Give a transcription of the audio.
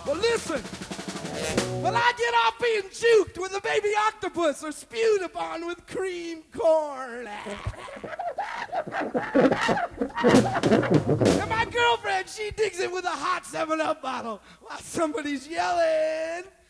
Well, listen. When I get off being juked with a baby octopus or spewed upon with cream corn. And my girlfriend, she digs it with a hot 7-Up bottle while somebody's yelling.